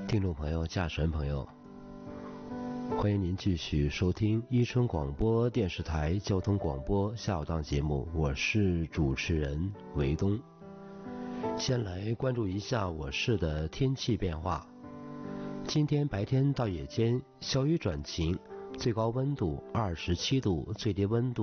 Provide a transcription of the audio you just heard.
听众朋友、驾驶员朋友，欢迎您继续收听伊春广播电视台交通广播下午档节目，我是主持人维东。先来关注一下我市的天气变化。今天白天到夜间小雨转晴，最高温度27度，最低温度